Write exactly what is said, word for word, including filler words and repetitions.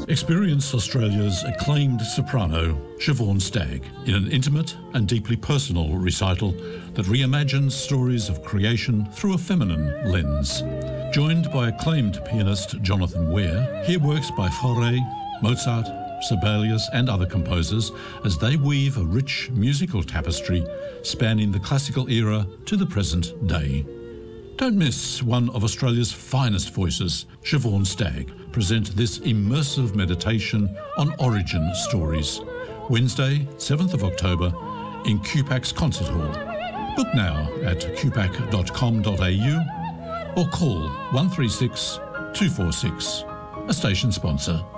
Experience Australia's acclaimed soprano, Siobhan Stagg, in an intimate and deeply personal recital that reimagines stories of creation through a feminine lens. Joined by acclaimed pianist Jonathan Ware, hear works by Fauré, Mozart, Sibelius and other composers as they weave a rich musical tapestry spanning the classical era to the present day. Don't miss one of Australia's finest voices, Siobhan Stagg, present this immersive meditation on origin stories. Wednesday, seventh of October, in Q PAC's Concert Hall. Book now at q pac dot com dot a u or call one three six, two four six, a station sponsor.